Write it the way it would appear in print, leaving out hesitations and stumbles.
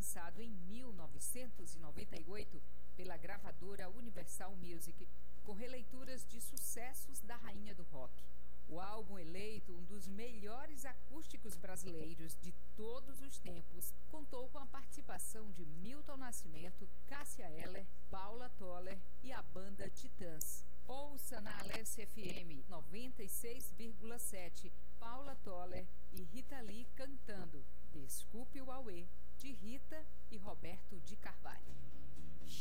lançado em 1998 pela gravadora Universal Music, com releituras de sucessos da rainha do rock. O álbum, eleito um dos melhores acústicos brasileiros de todos os tempos, contou com a participação de Milton Nascimento, Cássia Eller, Paula Toller e a banda Titãs. Ouça na Alesse FM 96,7 Paula Toller e Rita Lee cantando Desculpe o Auê, de Rita e Roberto